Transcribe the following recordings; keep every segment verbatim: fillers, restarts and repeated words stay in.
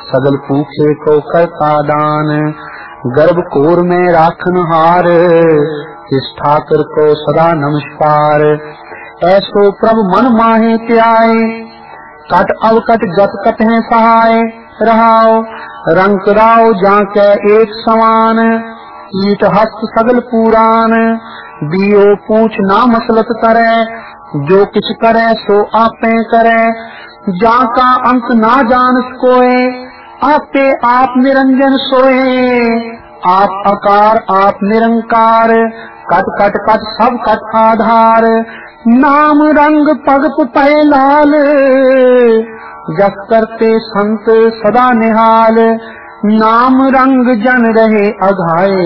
सगल पूछे को करता दान। गर्भ कोर में राखन हार, इस ठाकर को सदा नमस्कार। ऐसो प्रभु मन माहे त्याए, कट अवकट गत कट है सहाय। रहाओ रंग राव जाके एक समान, ईट हस्त सगल पुराण। दियो पूछ ना मसलत करे, जो किछ करे सो आपे करे। जाका अंत ना जान कोय, आपे आप निरंजन सोए। आप आकार आप निरंकार, कट कट कट सब कट आधार। नाम रंग भगत पै लाल, जस करते संत सदा निहाल। नाम रंग जन रहे अघाए,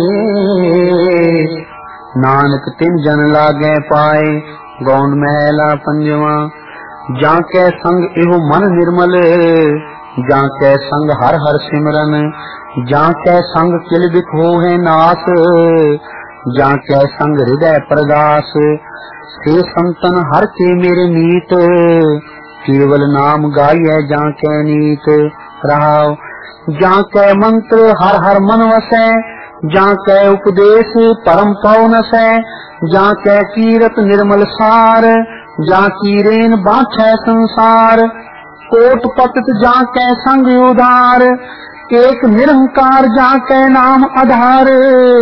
नानक तिन जन लागे पाए। गौण महला पंजवा। जाके संग एहो मन निर्मल, जाके संग हर हर सिमरन। जाके संग किल बिख होए नास, जाके संग हृदय प्रगास। से संतन हर के मेरे मीत, केवल नाम गाइए जाके नीत। रहाओ जाके मंत्र हर हर मन वसै, जाके उपदेश परम पवन सै। जाके कीरत निर्मल सार, जाकी रेन बाछै संसार। कोट पतित जाके संग उधार, एक निरंकार जाके नाम आधार।